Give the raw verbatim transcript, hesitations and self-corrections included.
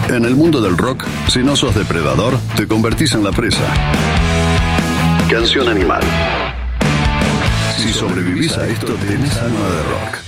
En el mundo del rock, si no sos depredador, te convertís en la presa. Canción Animal. Si sobrevivís a esto, tenés alma de rock.